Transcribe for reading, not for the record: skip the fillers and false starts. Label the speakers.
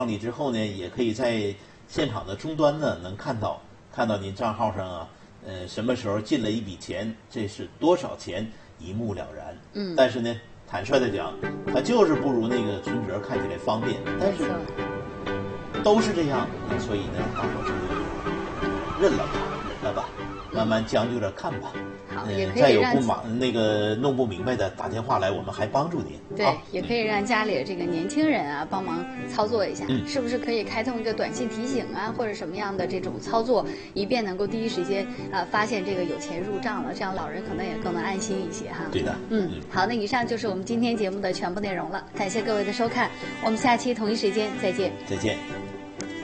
Speaker 1: 你之后呢，也可以在现场的终端呢能看到您账号上啊，什么时候进了一笔钱，这是多少钱，一目了然。但是呢，坦率的讲，它就是不如那个存折看起来方便，但是都是这样，所以呢，大伙就认了吧，慢慢将就着看吧。
Speaker 2: 好，也可以
Speaker 1: 再有弄不明白的，打电话来，我们还帮助您。
Speaker 2: 对，也可以让家里这个年轻人啊帮忙操作一下，是不是可以开通一个短信提醒啊，或者什么样的这种操作，以便能够第一时间发现这个有钱入账了，这样老人可能也更能安心一些哈。
Speaker 1: 对的。
Speaker 2: 好，那以上就是我们今天节目的全部内容了，感谢各位的收看，我们下期同一时间再见。
Speaker 1: 再见。